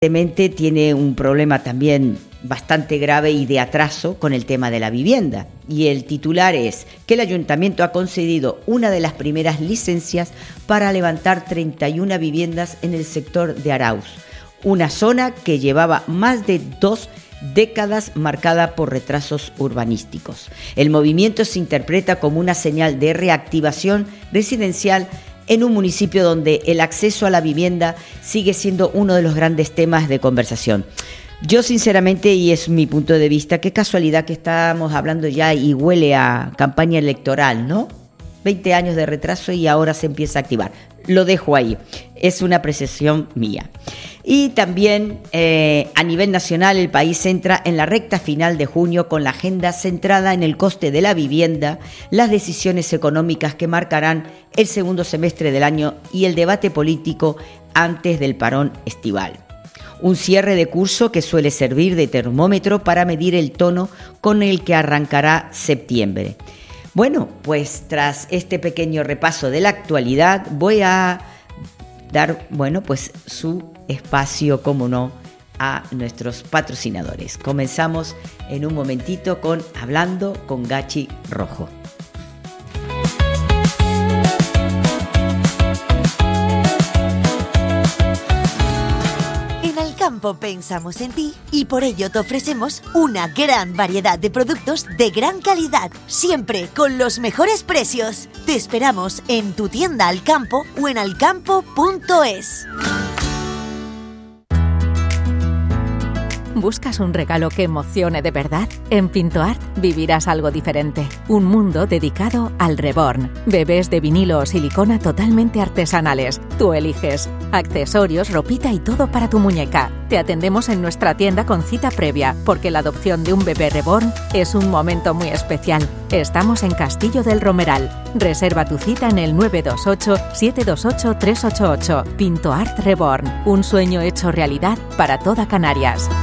evidentemente tiene un problema también bastante grave y de atraso con el tema de la vivienda. Y el titular es que el ayuntamiento ha concedido una de las primeras licencias para levantar 31 viviendas en el sector de Arauz, una zona que llevaba más de 2 décadas marcada por retrasos urbanísticos. El movimiento se interpreta como una señal de reactivación residencial en un municipio donde el acceso a la vivienda sigue siendo uno de los grandes temas de conversación. Yo sinceramente, y es mi punto de vista, qué casualidad que estamos hablando ya y huele a campaña electoral, ¿no? 20 años de retraso y ahora se empieza a activar. Lo dejo ahí, es una apreciación mía. Y también a nivel nacional el país entra en la recta final de junio con la agenda centrada en el coste de la vivienda, las decisiones económicas que marcarán el segundo semestre del año y el debate político antes del parón estival. Un cierre de curso que suele servir de termómetro para medir el tono con el que arrancará septiembre. Bueno, pues tras este pequeño repaso de la actualidad voy a dar, pues su espacio, como no, a nuestros patrocinadores. Comenzamos en un momentito con Hablando con Gachi Rojo. Pensamos en ti y por ello te ofrecemos una gran variedad de productos de gran calidad, siempre con los mejores precios. Te esperamos en tu tienda Alcampo o en alcampo.es. ¿Buscas un regalo que emocione de verdad? En Pintoart vivirás algo diferente. Un mundo dedicado al reborn. Bebés de vinilo o silicona totalmente artesanales. Tú eliges. Accesorios, ropita y todo para tu muñeca. Te atendemos en nuestra tienda con cita previa, porque la adopción de un bebé reborn es un momento muy especial. Estamos en Castillo del Romeral. Reserva tu cita en el 928-728-388. Pintoart Reborn. Un sueño hecho realidad para toda Canarias.